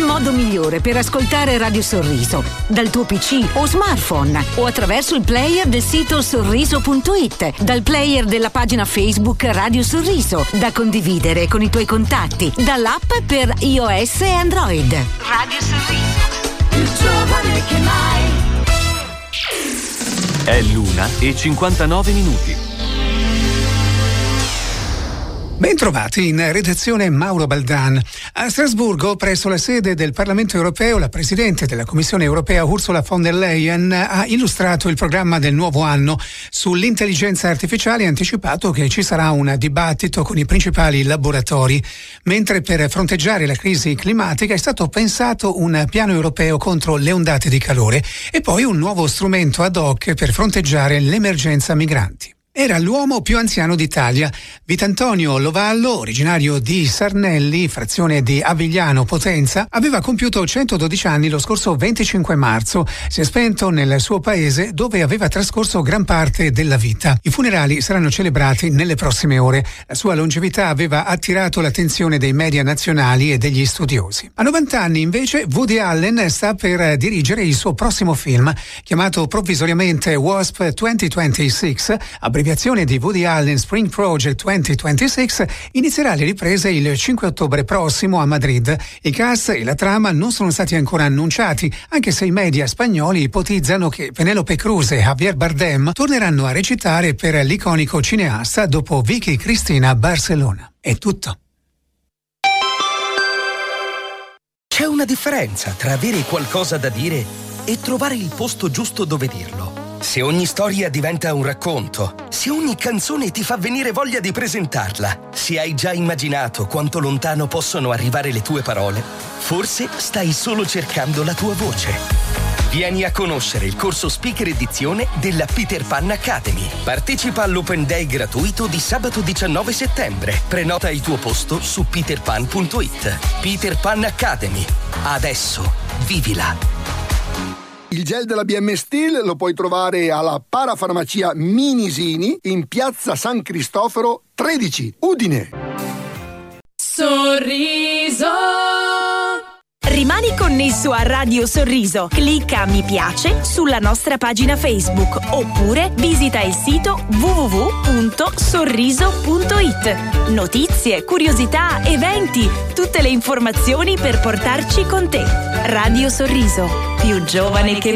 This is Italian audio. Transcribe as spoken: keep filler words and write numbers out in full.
modo migliore per ascoltare Radio Sorriso? Dal tuo P C o smartphone o attraverso il player del sito sorriso punto it, dal player della pagina Facebook Radio Sorriso, da condividere con i tuoi contatti, dall'app per iOS e Android. Radio Sorriso, più giovane che mai. È l'una e cinquantanove minuti. Bentrovati in redazione Mauro Baldan. A Strasburgo, presso la sede del Parlamento europeo, la Presidente della Commissione europea Ursula von der Leyen ha illustrato il programma del nuovo anno sull'intelligenza artificiale e ha anticipato che ci sarà un dibattito con i principali laboratori, mentre per fronteggiare la crisi climatica è stato pensato un piano europeo contro le ondate di calore e poi un nuovo strumento ad hoc per fronteggiare l'emergenza migranti. Era l'uomo più anziano d'Italia. Vitantonio Lovallo, originario di Sarnelli, frazione di Avigliano Potenza, aveva compiuto centododici anni lo scorso venticinque marzo. Si è spento nel suo paese dove aveva trascorso gran parte della vita. I funerali saranno celebrati nelle prossime ore. La sua longevità aveva attirato l'attenzione dei media nazionali e degli studiosi. A novanta anni invece Woody Allen sta per dirigere il suo prossimo film, chiamato provvisoriamente Wasp duemilaventisei, abbreviazione di Woody Allen Spring Project duemilaventisei, inizierà le riprese il cinque ottobre prossimo a Madrid. Il cast e la trama non sono stati ancora annunciati, anche se i media spagnoli ipotizzano che Penélope Cruz e Javier Bardem torneranno a recitare per l'iconico cineasta dopo Vicky Cristina Barcelona. È tutto. C'è una differenza tra avere qualcosa da dire e trovare il posto giusto dove dirlo. Se ogni storia diventa un racconto, se ogni canzone ti fa venire voglia di presentarla, se hai già immaginato quanto lontano possono arrivare le tue parole, forse stai solo cercando la tua voce. Vieni a conoscere il corso Speaker Edizione della Peter Pan Academy. Partecipa all'Open Day gratuito di sabato diciannove settembre. Prenota il tuo posto su peter pan punto it. Peter Pan Academy. Adesso vivila. Il gel della B M Steel lo puoi trovare alla Parafarmacia Minisini in piazza San Cristoforo tredici, Udine. Sorriso. Rimani connesso a Radio Sorriso. Clicca mi piace sulla nostra pagina Facebook oppure visita il sito w w w punto sorriso punto it. Notizie, curiosità, eventi, tutte le informazioni per portarci con te. Radio Sorriso, più giovane che